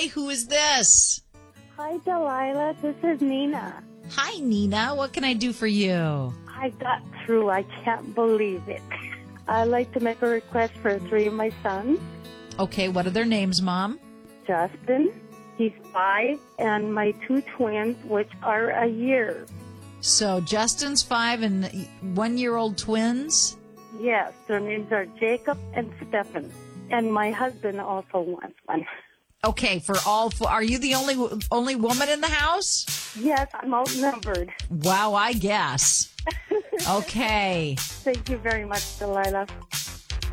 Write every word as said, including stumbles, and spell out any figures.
Hi, who is this? Hi, Delilah. This is Nina. Hi, Nina. What can I do for you? I got through. I can't believe it. I'd like to make a request for three of my sons. Okay, what are their names, Mom? Justin, he's five, and my two twins, which are a year. So Justin's five and one-year-old twins? Yes, their names are Jacob and Stephen. And my husband also wants one. Okay, for all four. Are you the only only woman in the house? Yes, I'm outnumbered. Wow, I guess. Okay. Thank you very much, Delilah.